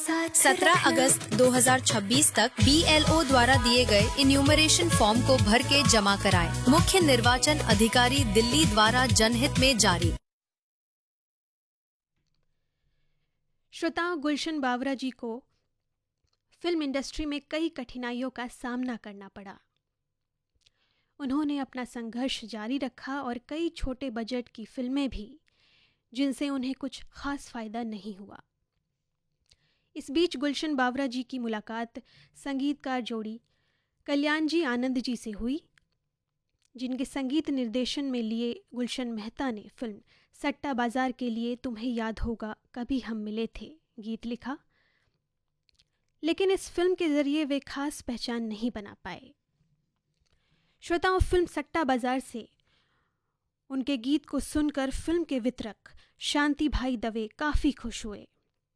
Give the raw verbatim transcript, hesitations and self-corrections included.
सत्रह अगस्त दो हज़ार छब्बीस तक बी एल ओ द्वारा दिए गए इन्यूमरेशन फॉर्म को भर के जमा कराएं। मुख्य निर्वाचन अधिकारी दिल्ली द्वारा जनहित में जारी। श्रोताओं, गुलशन बावरा जी को फिल्म इंडस्ट्री में कई कठिनाइयों का सामना करना पड़ा। उन्होंने अपना संघर्ष जारी रखा और कई छोटे बजट की फिल्में भी, जिनसे उन्हें कुछ खास फायदा नहीं हुआ। इस बीच गुलशन बावरा जी की मुलाकात संगीतकार जोड़ी कल्याण जी आनंद जी से हुई, जिनके संगीत निर्देशन में लिए गुलशन मेहता ने फिल्म सट्टा बाजार के लिए तुम्हें याद होगा कभी हम मिले थे गीत लिखा। लेकिन इस फिल्म के जरिए वे खास पहचान नहीं बना पाए। श्रोताओं, फिल्म सट्टा बाजार से उनके गीत को सुनकर फिल्म के वितरक शांति भाई दवे काफ़ी खुश हुए।